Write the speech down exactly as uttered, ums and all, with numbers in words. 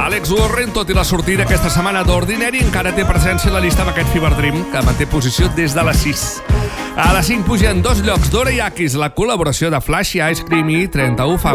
Alex Warren, tot i la sortida aquesta setmana d'Ordinary, encara té presència a la llista amb aquest Fever Dream, que manté posició des de les sis. A les cinc pugen dos llocs Dora i Akis, la col·laboració de Flash i Ice Cream i trenta-u fa